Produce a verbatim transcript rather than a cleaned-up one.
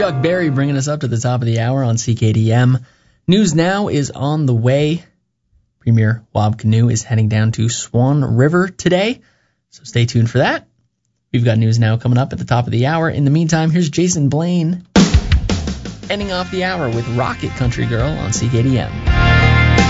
Chuck Berry bringing us up to the top of the hour on C K D M. News Now is on the way. Premier Wab Kinew is heading down to Swan River today, so stay tuned for that. We've got News Now coming up at the top of the hour. In the meantime, here's Jason Blaine ending off the hour with Rocket Country Girl on C K D M.